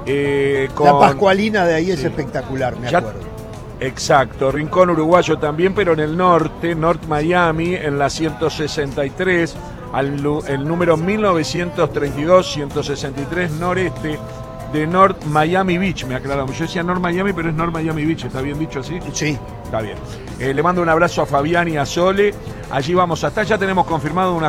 La Pascualina de ahí es espectacular, me acuerdo. Exacto, Rincón Uruguayo también, pero en el norte, North Miami, en la 163, el número 1932, 163 noreste de North Miami Beach, me aclararon. Yo decía North Miami, pero es North Miami Beach, ¿está bien dicho así? Sí. Está bien. Le mando un abrazo a Fabián y a Sole. Allí vamos a estar, ya tenemos confirmado una